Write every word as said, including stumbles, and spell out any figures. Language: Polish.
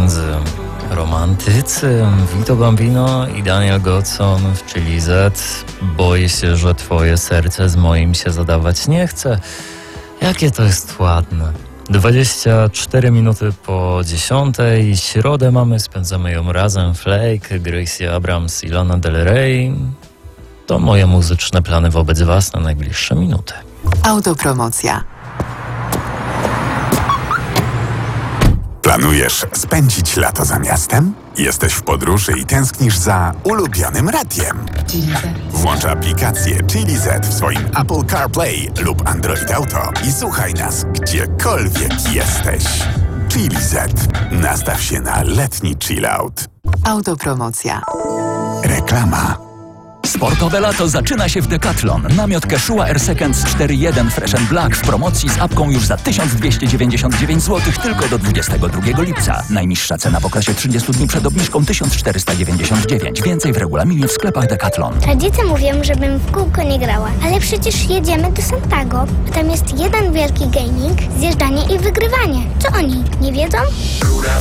pieniędzy. Romantycy, Vito Bambino i Daniel Godson w Chili Z. Boję się, że twoje serce z moim się zadawać nie chce. Jakie to jest ładne. dwadzieścia cztery minuty po dziesiątej. Środę mamy, spędzamy ją razem. Flake, Gracie Abrams i Lana Del Rey. To moje muzyczne plany wobec was na najbliższe minuty. Autopromocja. Planujesz spędzić lato za miastem? Jesteś w podróży i tęsknisz za ulubionym radiem? Włącz aplikację Chili Z w swoim Apple CarPlay lub Android Auto i słuchaj nas gdziekolwiek jesteś. Chili Z. Nastaw się na letni chillout. Autopromocja. Reklama. Sportowe lato zaczyna się w Decathlon. Namiot Quechua Air Seconds cztery jeden Fresh and Black w promocji z apką już za tysiąc dwieście dziewięćdziesiąt dziewięć złotych tylko do dwudziestego drugiego lipca. Najniższa cena w okresie trzydziestu dni przed obniżką tysiąc czterysta dziewięćdziesiąt dziewięć. Więcej w regulaminie w sklepach Decathlon. Rodzice mówią, żebym w kółko nie grała, ale przecież jedziemy do Santiago. Tam jest jeden wielki gaming, zjeżdżanie i wygrywanie. Co oni, nie wiedzą?